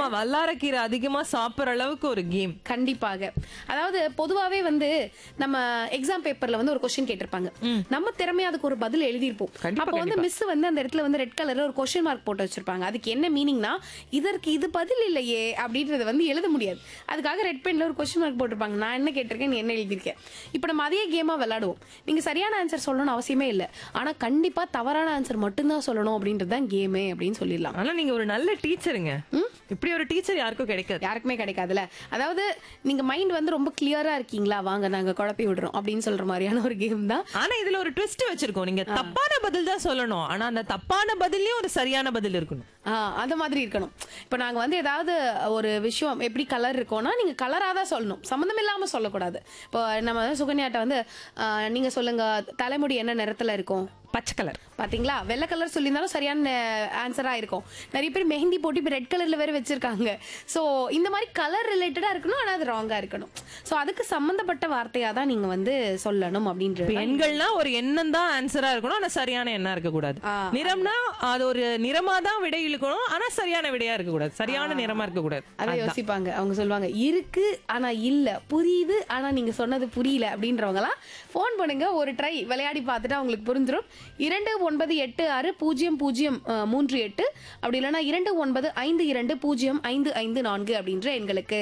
ஆமா, வல்லாரக்கீரை அதிகமா சாப்பிடுற அளவுக்கு ஒரு கேம். கண்டிப்பாக. அதாவது பொதுவாவே வந்து நம்ம எக்ஸாம் பேப்பர்ல வந்து ஒரு கொஸ்டின் கேட்டிருப்பாங்க. நம்ம திறமையா அதுக்கு ஒரு பதில் எழுதியிருப்போம். அப்போ வந்து மிஸ் வந்து அந்த இடத்துல வந்து ரெட் கலர்ல ஒரு கொஸ்டின் மார்க் போட்டு வச்சிருப்பாங்க. அதுக்கு என்ன மீனிங்னா, இதற்கு இது பதில் இல்லையே அப்படின்றத வந்து எழுத முடியாது. அதுக்காக ரெட் பென்ல ஒரு கொஸ்டின் மார்க் போட்டிருப்பாங்க. நான் என்ன கேட்டிருக்கேன், நீ என்ன எழுதியிருக்கேன். இப்போ நம்ம அதே கேமா விளையாடுவோம். நீங்க சரியான ஆன்சர் சொல்லணும்னு அவசியமே இல்லை. ஆனா கண்டிப்பா தவறான ஆன்சர் மட்டும்தான் சொல்லணும் அப்படின்றது தான் கேமே அப்படின்னு சொல்லிடலாம். ஆனா நீங்க ஒரு நல்ல டீச்சருங்க. இப்படி ஒரு டீச்சர் யாருக்கும் கிடைக்காது. யாருக்குமே கிடைக்காதுல்ல. அதாவது நீங்க மைண்ட் வந்து ரொம்ப கிளியரா இருக்கீங்களா, வாங்க நாங்க குழப்பி விடுறோம் அப்படின்னு சொல்ற மாதிரியான ஒரு கேம் தான். ஆனா இதுல ஒரு ட்விஸ்ட் வச்சிருக்கோம். நீங்க தப்பான பதில் தான் சொல்லணும். ஆனா அந்த தப்பான பதில்லயும் ஒரு சரியான பதில் இருக்கணும். அந்த மாதிரி இருக்கணும். இப்ப நாங்க வந்து ஏதாவது ஒரு விஷயம் எப்படி கலர் இருக்கோம்னா நீங்க கலரா தான் சொல்லணும், சம்மந்தம் இல்லாம சொல்லக்கூடாது. இப்போ நம்ம சுகன்யாட்ட வந்து நீங்க சொல்லுங்க தலைமுடி என்ன நிறத்துல இருக்கும், பச்சை கலர். பாத்தீங்களா, வெள்ளை கலர் சொல்லியிருந்தாலும் சரியான ஆன்சரா இருக்கும். நிறைய பேர் மெஹந்தி போட்டு இப்ப ரெட் கலர்ல வேற வச்சிருக்காங்க. சோ இந்த மாதிரி கலர் ரிலேட்டடா இருக்கணும், ஆனா அது ராங்கா இருக்கணும். சோ அதுக்கு சம்பந்தப்பட்ட வார்த்தையா தான் நீங்க வந்து சொல்லணும் அப்படின்றது. எண்கள்னா ஒரு எண்ணம் தான் ஆன்சரா இருக்கணும், ஆனா சரியான எண்ணம் இருக்க கூடாது. நிறம்னா அது ஒரு நிறமா தான் விடை இழுக்கணும், ஆனா சரியான விடையா இருக்க கூடாது, சரியான நிறமா இருக்க கூடாது. அதை யோசிப்பாங்க. அவங்க சொல்லுவாங்க இருக்கு ஆனா இல்ல, புரியுது ஆனா நீங்க சொன்னது புரியல அப்படின்றவங்கலாம் போன் பண்ணுங்க, ஒரு ட்ரை விளையாடி பார்த்துட்டு அவங்களுக்கு புரிஞ்சிடும். 29860038 அப்படி இல்லைன்னா 2952055554 அப்படின்ற எண்களுக்கு.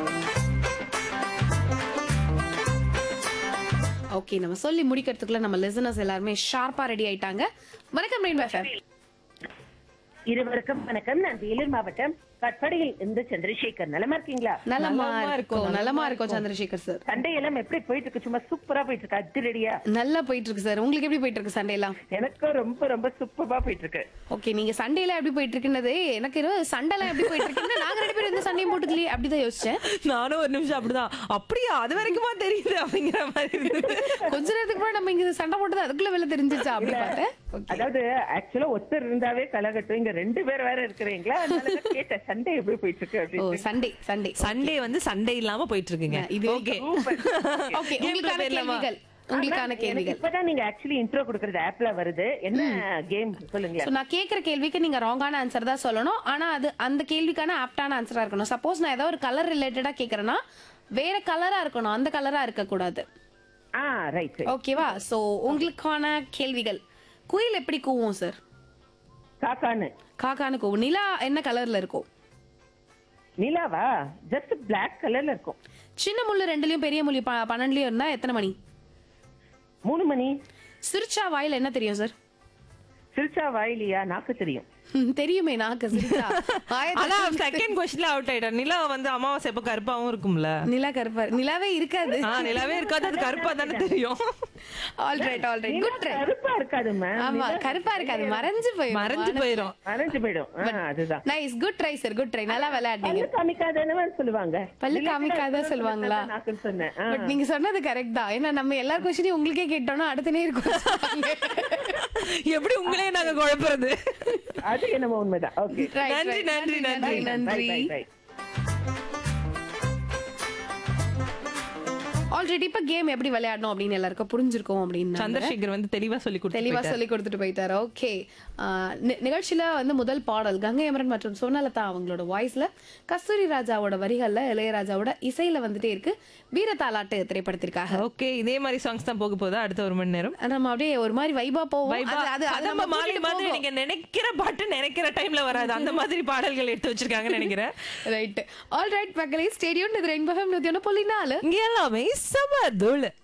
ஓகே, நம்ம சொல்லி முடிக்கிறதுக்குள்ள நம்ம லிசனர்ஸ் எல்லாருமே ஷார்ப்பா ரெடி ஆயிட்டாங்க. வணக்கம் ரெயின்போ எஃப்எம். இருவருக்கும் வணக்கம். நான் வேலூர் மாவட்டம் கட்படியில் இருந்து சந்திரசேகர். நலமா இருக்கீங்களா? நலமா இருக்கும் சந்திரசேகர் சார். சண்டே எல்லாம் எப்படி போயிட்டு இருக்கு? சும்மா சூப்பரா போயிட்டு இருக்கு, அதிரடியா நல்லா போயிட்டு இருக்கு சார். உங்களுக்கு எப்படி போயிட்டு இருக்கு சண்டே எல்லாம்? எனக்கு ரொம்ப ரொம்ப சூப்பரா போயிட்டு இருக்கு. ஓகே, நீங்க சண்டேல எப்படி போயிட்டு இருக்குன்னது எனக்கு சண்டெல்லாம் எப்படி போயிட்டு இருக்குன்னு நாங்க ரெண்டு பேரும் எந்த சண்டையும் போட்டுக்கலையே அப்படிதான் யோசிச்சேன். நானும் ஒரு நிமிஷம் அப்படிதான், அப்படியா அது வரைக்குமா தெரியுது அப்படிங்கிற மாதிரி இருந்தது. கொஞ்ச நேரத்துக்கு கூட நம்ம இங்க சண்டை போட்டது அதுக்குள்ள வெளில தெரிஞ்சிச்சா அப்படி பார்த்தேன். அதாவது ஆக்சுவலா ஒருத்தர் இருந்தாவே கலகட்டும், இங்க ரெண்டு பேர் வேற இருக்கிறீங்களா, அதனால கேட்டேன் சண்டே எப்படி போயிட்டு இருக்கு அப்படின்னு. சண்டே வந்து சண்டே இல்லாம போயிட்டு இருக்குங்க. இது ஓகே, ஓகே. உங்களுக்கான கேள்விகள் இப்பதான் நீங்க ஆக்சுவலி இன்ட்ரோ கொடுக்கறது ஆப்ல வருது. என்ன கேம் சொல்லுங்க. நான் கேக்குற கேள்விக்கு நீங்க ராங்கான ஆன்சர் தான் சொல்லணும். ஆனா அது அந்த கேள்விக்கான ஆப்டான ஆன்சரா இருக்கணும். சப்போஸ் நான் ஏதாவது ஒரு கலர் ரிலேட்டடா கேக்குறேன்னா வேற கலரா இருக்கணும், அந்த கலரா இருக்க கூடாது. ரைட், ஓகேவா? சோ உங்களுக்கான கேள்விகள். குயில் எப்படி கூவும் சார்? காக்கானு கூவும். நிலா என்ன கலர்ல இருக்கும்? நிலாவா ஜஸ்ட் பிளாக் கலர்ல இருக்கும். சின்ன முள்ளு 2லயும் பெரிய முள்ளு 12லயும் இருந்தா எத்தனை மணி? 3 மணி. சிரிச்சா வாயில என்ன தெரியும் சார்? சிரிச்சா வாயிலியா? நாக்கு தெரியும். தெரியுமே நாக்கு சிரிச்சா. ஆனா செகண்ட் क्वेश्चनல அவுட் ஆயிட்டா. நிலா வந்து அமாவாசை எப்ப கருப்பாவும் இருக்கும்ல. நிலா கருப்பா, நிலாவே இருக்காது. நிலாவே இருக்காது, அது கருப்பா தானே தெரியும். Alright good try. கருப்பா இருக்காது மேம். ஆமா கருப்பா இருக்காது, மறைஞ்சு போயிடும். அதுதான். Nice, good try sir, good try. நல்லா விளையாடுனீங்க. பல்லு காமிக்காதன்னு சொல்லுவாங்க. பல்லு காமிக்காத சொல்லுவாங்களா? நாக்குன்னு சொன்னேன். பட் நீங்க சொன்னது கரெக்ட் தான். ஏன்னா நம்ம எல்லா क्वेश्चनயும் உங்களுக்கே கேட்டோம்னா அடுத்த நேரம் எப்படி உங்களே நாங்க குழப்பறது? அது என்னமோ உண்மைதான். ஓகே, நன்றி. ஆல்ரெடி இப்ப கேம் எப்படி விளையாடணும் அப்படின்னு எல்லாருக்கும் புரிஞ்சிருக்கும் அப்படின்னு சந்திரசேகர் வந்து தெளிவா சொல்லி கொடுத்துட்டு போயிட்டாரு. ஓகே, நிகழ்ச்சியில வந்து முதல் பாடல் கங்கை அமரன் மற்றும் சோனலதா அவங்களோட வாய்ஸ்ல, கஸ்தூரி ராஜாவோட வரிகள்ல, இளையராஜாவோட இசையில வந்துட்டே இருக்கு வீரத்தாலாட்டு திரைப்படத்திற்காக. ஓகே, இதே மாதிரி சாங்ஸ் தான் போக போகுது அடுத்த 1 மணி நேரம். நம்ம அப்படியே ஒரு மாதிரி வைபா போவோம். நீங்க நினைக்கிற பாட்டு நினைக்கிற டைம்ல வராது, அந்த மாதிரி பாடல்கள் எடுத்து வச்சிருக்காங்கன்னு நினைக்கிறேன். ரைட், ஆல் ரைட் மக்களே, ஸ்டேடியம் இது ரெயின்போ எஃப்எம் 101.4 இங்க எல்லாமே சமதுல.